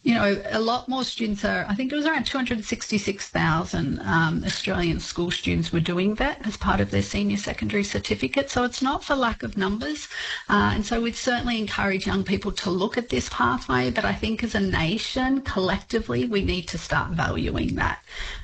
a lot more students I think it was around 266,000 Australian school students were doing that as part of their senior secondary certificate. So it's not for lack of numbers. And so we'd certainly encourage young people to look at this pathway. But I think as a nation, collectively, we need to start valuing that.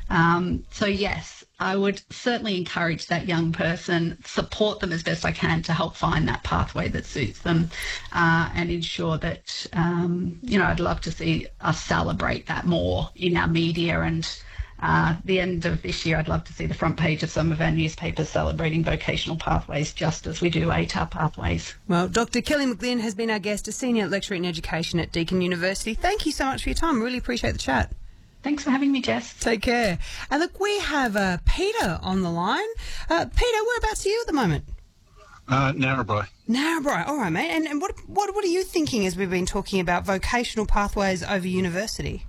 So yes, I would certainly encourage that young person, support them as best I can to help find that pathway that suits them, and ensure that, I'd love to see us celebrate that more in our media. And the end of this year, I'd love to see the front page of some of our newspapers celebrating vocational pathways just as we do ATAR pathways. Well, Dr. Kelly McGlynn has been our guest, a senior lecturer in education at Deakin University. Thank you so much for your time. Really appreciate the chat. Thanks for having me, Jess. Take care. And look, we have Peter on the line. Peter, whereabouts are you at the moment? Narrabri. Narrabri. All right, mate. And what are you thinking as we've been talking about vocational pathways over university?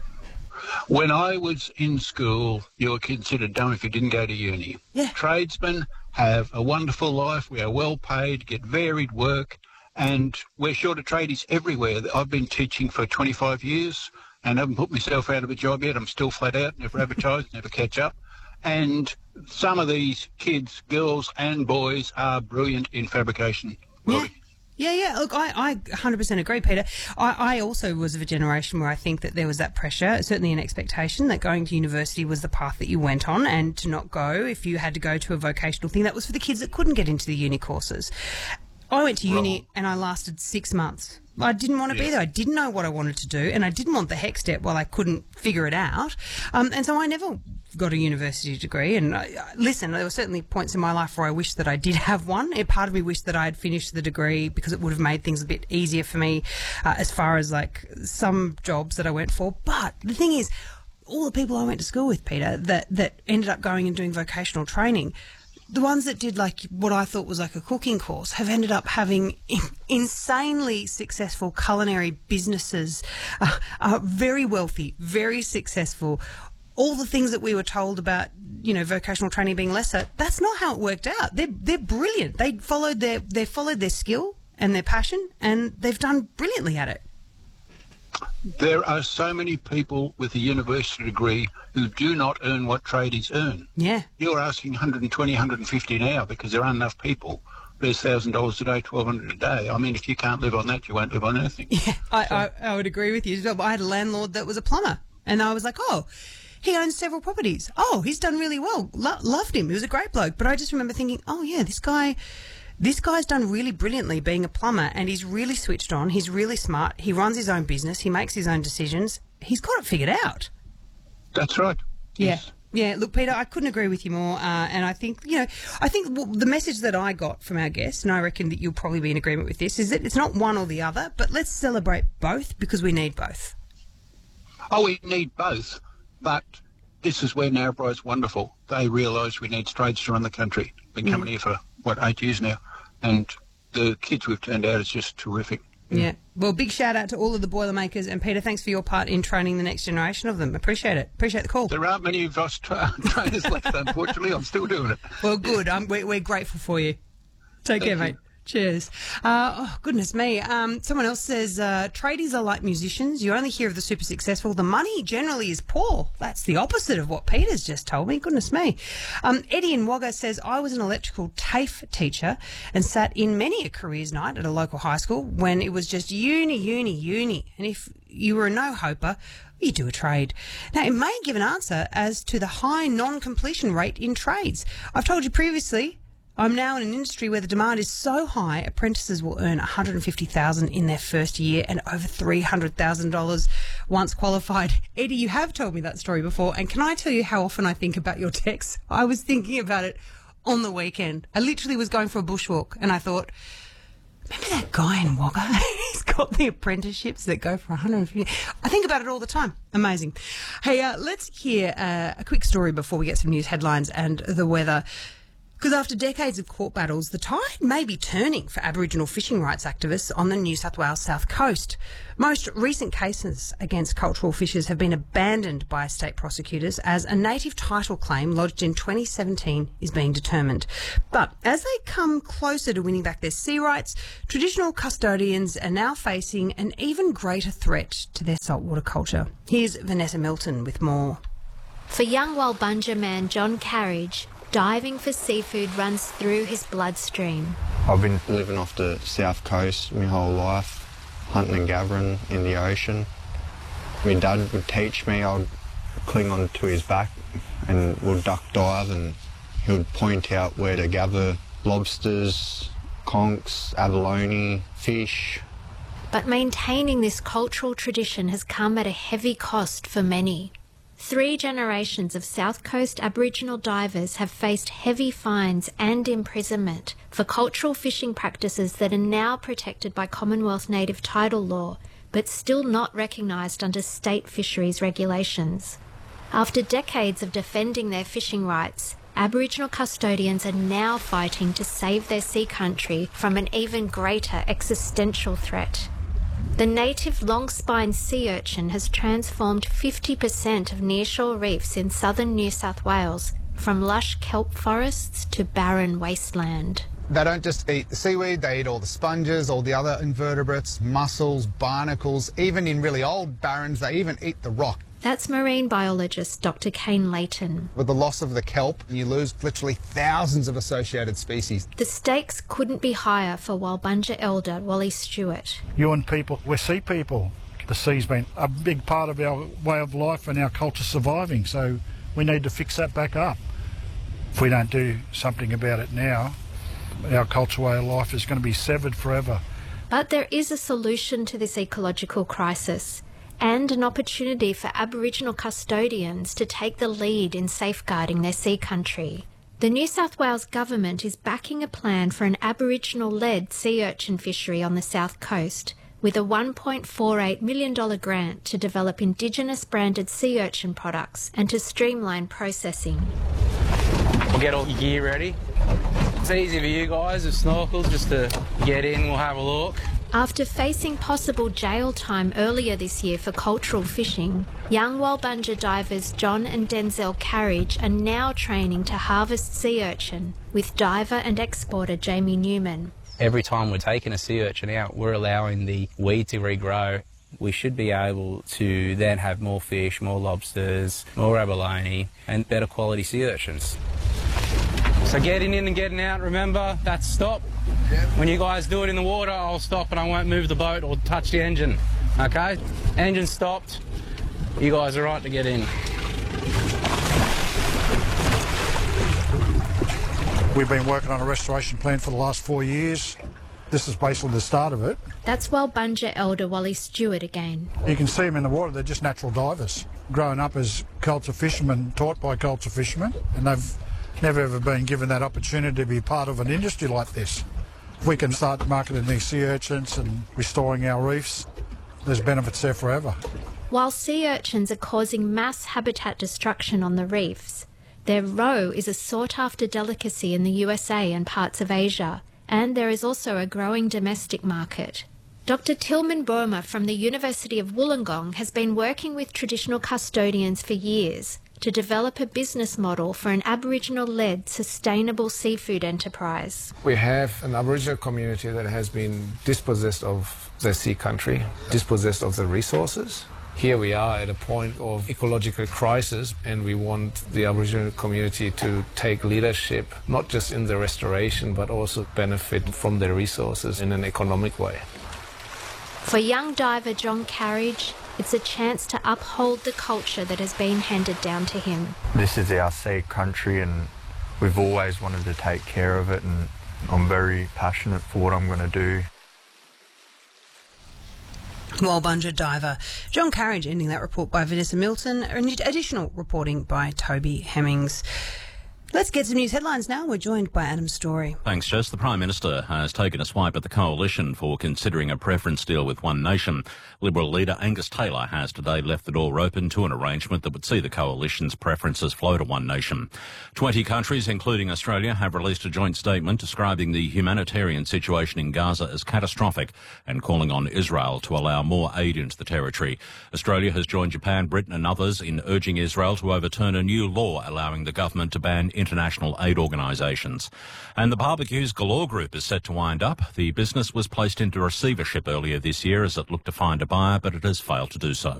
When I was in school, you were considered dumb if you didn't go to uni. Yeah. Tradesmen have a wonderful life. We are well paid, get varied work, and we're short of tradies everywhere. I've been teaching for 25 years. And haven't put myself out of a job yet. I'm still flat out, never advertised, never catch up. And some of these kids, girls and boys, are brilliant in fabrication. Yeah. Look, I 100% agree, Peter. I also was of a generation where I think that there was that pressure, certainly an expectation that going to university was the path that you went on, and to not go if you had to go to a vocational thing. That was for the kids that couldn't get into the uni courses. I went to uni and I lasted 6 months. I didn't want to be there. I didn't know what I wanted to do, and I didn't want the HEC step while I couldn't figure it out. And so I never got a university degree. And listen, there were certainly points in my life where I wished that I did have one. A part of me wished that I had finished the degree because it would have made things a bit easier for me as far as like some jobs that I went for. But the thing is, all the people I went to school with, Peter, that ended up going and doing vocational training, the ones that did like what I thought was like a cooking course have ended up having insanely successful culinary businesses, are very wealthy, very successful. All the things that we were told about, vocational training being lesser, that's not how it worked out. They're brilliant. They followed their skill and their passion, and they've done brilliantly at it. There are so many people with a university degree who do not earn what tradies earn. Yeah. You're asking 120, 150 an hour because there aren't enough people. There's $1,000 a day, $1,200 a day. I mean, if you can't live on that, you won't live on anything. Yeah, I would agree with you. I had a landlord that was a plumber, and I was like, oh, he owns several properties. Oh, he's done really well. Loved him. He was a great bloke. But I just remember thinking, oh, yeah, this guy's done really brilliantly being a plumber, and he's really switched on. He's really smart. He runs his own business. He makes his own decisions. He's got it figured out. That's right. Yeah. Yes. Yeah, look, Peter, I couldn't agree with you more. And I think, the message that I got from our guest, and I reckon that you'll probably be in agreement with this, is that it's not one or the other, but let's celebrate both because we need both. Oh, we need both, but this is where Narrabri is wonderful. They realise we need trades to run the country. Been coming here for, 8 years now, and the kids we've turned out is just terrific. Yeah. Well, big shout out to all of the Boilermakers, and Peter, thanks for your part in training the next generation of them. Appreciate it. Appreciate the call. There aren't many of us trainers left, unfortunately. I'm still doing it. Well, good. We're grateful for you. Take care, mate. Cheers. Goodness me. Someone else says, tradies are like musicians. You only hear of the super successful. The money generally is poor. That's the opposite of what Peter's just told me. Goodness me. Eddie in Wagga says, I was an electrical TAFE teacher and sat in many a careers night at a local high school when it was just uni. And if you were a no-hoper, you do a trade. Now, it may give an answer as to the high non-completion rate in trades. I've told you previously, I'm now in an industry where the demand is so high, apprentices will earn $150,000 in their first year and over $300,000 once qualified. Eddie, you have told me that story before, and can I tell you how often I think about your texts? I was thinking about it on the weekend. I literally was going for a bushwalk, and I thought, remember that guy in Wagga? He's got the apprenticeships that go for $150,000. I think about it all the time. Amazing. Hey, let's hear a quick story before we get some news headlines and the weather. Because after decades of court battles, the tide may be turning for Aboriginal fishing rights activists on the New South Wales South Coast. Most recent cases against cultural fishers have been abandoned by state prosecutors as a native title claim lodged in 2017 is being determined. But as they come closer to winning back their sea rights, traditional custodians are now facing an even greater threat to their saltwater culture. Here's Vanessa Milton with more. For young Walbunja man John Carriage, diving for seafood runs through his bloodstream. I've been living off the south coast my whole life, hunting and gathering in the ocean. My dad would teach me. I'd cling on to his back and we'd duck dive, and he would point out where to gather lobsters, conchs, abalone, fish. But maintaining this cultural tradition has come at a heavy cost for many. 3 generations of South Coast Aboriginal divers have faced heavy fines and imprisonment for cultural fishing practices that are now protected by Commonwealth Native Title law, but still not recognised under state fisheries regulations. After decades of defending their fishing rights, Aboriginal custodians are now fighting to save their sea country from an even greater existential threat. The native long-spined sea urchin has transformed 50% of nearshore reefs in southern New South Wales, from lush kelp forests to barren wasteland. They don't just eat the seaweed, they eat all the sponges, all the other invertebrates, mussels, barnacles. Even in really old barrens, they even eat the rock. That's marine biologist Dr. Kane Leighton. With the loss of the kelp, you lose literally thousands of associated species. The stakes couldn't be higher for Walbunja elder Wally Stewart. Yuin people, we're sea people. The sea's been a big part of our way of life and our culture surviving, so we need to fix that back up. If we don't do something about it now, our cultural way of life is going to be severed forever. But there is a solution to this ecological crisis, and an opportunity for Aboriginal custodians to take the lead in safeguarding their sea country. The New South Wales Government is backing a plan for an Aboriginal-led sea urchin fishery on the South Coast, with a $1.48 million grant to develop Indigenous-branded sea urchin products and to streamline processing. We'll get all your gear ready. It's easy for you guys with snorkels just to get in, we'll have a look. After facing possible jail time earlier this year for cultural fishing, young Walbunja divers John and Denzel Carriage are now training to harvest sea urchin with diver and exporter Jamie Newman. Every time we're taking a sea urchin out, we're allowing the weed to regrow. We should be able to then have more fish, more lobsters, more abalone and better quality sea urchins. So getting in and getting out, remember, that's stop. When you guys do it in the water, I'll stop and I won't move the boat or touch the engine. Okay? Engine stopped. You guys are right to get in. We've been working on a restoration plan for the last 4 years. This is basically the start of it. That's Walbunja elder Wally Stewart again. You can see them in the water, they're just natural divers. Growing up as culture fishermen, taught by culture fishermen, and they've never ever been given that opportunity to be part of an industry like this. If we can start marketing these sea urchins and restoring our reefs, there's benefits there forever. While sea urchins are causing mass habitat destruction on the reefs, their roe is a sought-after delicacy in the USA and parts of Asia, and there is also a growing domestic market. Dr. Tilman Burma from the University of Wollongong has been working with traditional custodians for years to develop a business model for an Aboriginal-led sustainable seafood enterprise. We have an Aboriginal community that has been dispossessed of their sea country, dispossessed of the resources. Here we are at a point of ecological crisis, and we want the Aboriginal community to take leadership, not just in the restoration, but also benefit from their resources in an economic way. For young diver John Carriage, it's a chance to uphold the culture that has been handed down to him. This is our sea country and we've always wanted to take care of it, and I'm very passionate for what I'm going to do. Walbunja diver John Carriage ending that report by Vanessa Milton, and additional reporting by Toby Hemmings. Let's get some news headlines now. We're joined by Adam Story. Thanks, Jess. The Prime Minister has taken a swipe at the coalition for considering a preference deal with One Nation. Liberal leader Angus Taylor has today left the door open to an arrangement that would see the coalition's preferences flow to One Nation. 20 countries, including Australia, have released a joint statement describing the humanitarian situation in Gaza as catastrophic and calling on Israel to allow more aid into the territory. Australia has joined Japan, Britain and others in urging Israel to overturn a new law allowing the government to ban international aid organisations. And the Barbecues Galore Group is set to wind up. The business was placed into receivership earlier this year as it looked to find a buyer, but it has failed to do so.